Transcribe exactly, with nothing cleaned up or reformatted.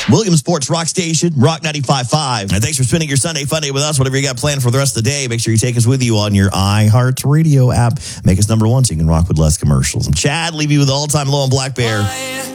Williams Sports Rock Station, Rock ninety-five point five. And thanks for spending your Sunday fun day with us. Whatever you got planned for the rest of the day, make sure you take us with you on your iHeartRadio app. Make us number one so you can rock with less commercials. And Chad, leave you with the all-time low on Black Bear.